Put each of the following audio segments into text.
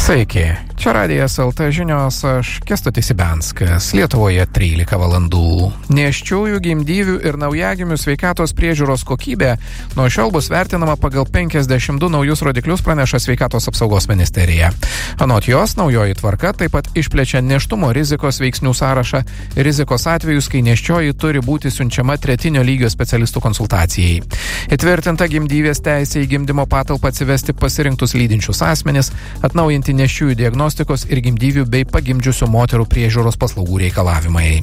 Sveiki, čia Radijas LT žinios, aš Kęstutis Ibenskas, Lietuvoje 13 valandų. Nėščiųjų, gimdyvių ir naujagimių sveikatos priežiūros kokybė nuo šiol bus vertinama pagal 52 naujus rodiklius, praneša Sveikatos apsaugos ministerija. Anot jos, naujoji tvarka taip pat išplečia nėštumo rizikos veiksnių sąrašą ir rizikos atvejus, kai nėščioji turi būti siunčiama tretinio lygio specialistų konsultacijai. Įtvirtinta gimdyvės teisė į gimdymo patalpą atsivesti pasirinktus lydinčius asmenis, atnaujinti nėščiųjų diagnostikos ir gimdyvių bei pagimdžiusių moterų priežiūros paslaugų reikalavimai.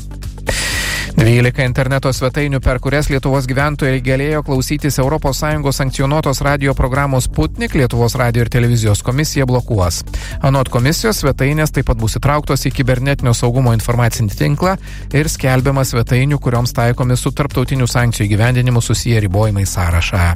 12 interneto svetainių, per kurias Lietuvos gyventojai galėjo klausytis ES sankcionuotos radio programos Sputnik, Lietuvos radio ir televizijos komisija blokuos. Anot komisijos, svetainės taip pat bus įtrauktos į kibernetinio saugumo informacinį tinklą ir skelbiama svetainių, kurioms taikomi su tarptautinių sankcijų įgyvendinimu susiję ribojimai sąrašą.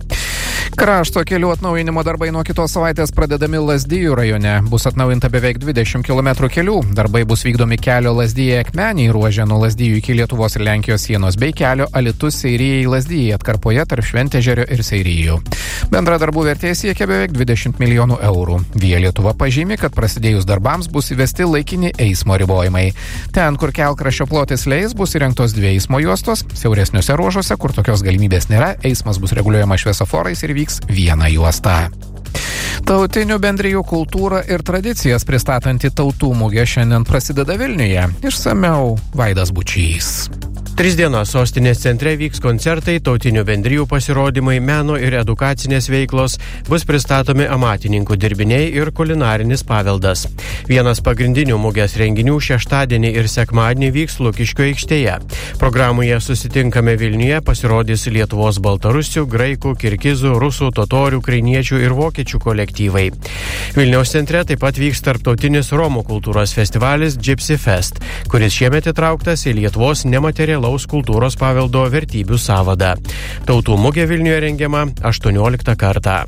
Krašto kelių atnaujinimo darbai nuo kitos savaitės pradedami Lazdijų rajone. Bus atnaujinta beveik 20 km kelių. Darbai bus vykdomi kelio Lazdijai-Akmenei ruože nuo Lazdijų iki Lietuvos ir Lenkijos sienos bei kelio Alytus-Seirijai-Lazdijai atkarpoje tarp Šventežerio ir Seirijų. Bendra darbų vertė siekia beveik 20 milijonų eurų. Via Lietuva pažymi, kad prasidėjus darbams bus įvesti laikini eismo ribojimai. Ten, kur kelkraščio plotis leis, bus įrengtos 2 eismo juostos. Siauresniuose ruožuose, kur tokios galimybės nėra, eismas bus reguliuojamas šviesoforais ir vyks viena juosta. Tautinių bendrijų kultūrą ir tradicijas pristatanti tautų mugė šiandien prasideda Vilniuje. Išsamiau Vaidas Bučys. 3 dienas sostinės centre vyks koncertai, tautinių bendrijų pasirodymai, meno ir edukacinės veiklos, bus pristatomi amatininkų dirbiniai ir kulinarinis paveldas. Vienas pagrindinių mugės renginių šeštadienį ir sekmadienį vyks Lukiškių aikštėje. Programoje Susitinkame Vilniuje pasirodys Lietuvos baltarusių, graikų, kirgizų, rusų, totorių, ukrainiečių ir vokiečių kolektyvai. Vilniaus centre taip pat vyks tarptautinis Romų kultūros festivalis Gypsy Fest, kuris šiemet įtrauktas į Lietuvos nematerialaus kultūros paveldo vertybių sąvadą. Tautų mugė Vilniuje rengiama 18 kartą.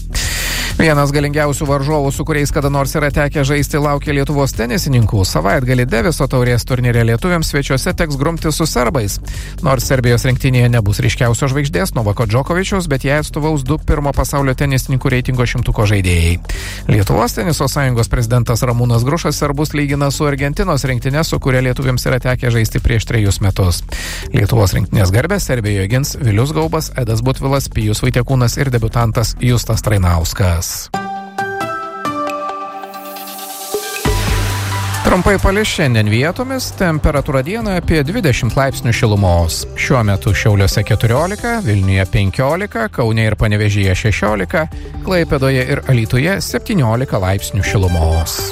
Vienas galingiausių varžovų, su kuriais kada nors yra tekę žaisti, laukia Lietuvos tenisininkų. Savaitgalį Deviso taurės turnyre lietuviams svečiuose teks grumti su serbais. Nors Serbijos rinktinėje nebus ryškiausios žvaigždės Novako Džokovičiaus, bet jai atstovaus 2 pirmo pasaulio tenisininkų reitingo 100 žaidėjai. Lietuvos teniso sąjungos prezidentas Ramūnas Grušas serbus lygina su Argentinos rinktinė, su kuria lietuviams yra tekę žaisti prieš 3 metus. Lietuvos rinktinės garbę Serbijoje gins Vilius Gaubas, Edas Butvilas, Pijus Vaitiekūnas ir debiutantas Justas Trainauskas. Trumpai palis šiandien vietomis, temperatūra dieną apie 20 laipsnių šilumos. Šiuo metu Šiauliuose 14, Vilniuje 15, Kaune ir Panevėžyje 16, Klaipėdoje ir Alytuje 17 laipsnių šilumos.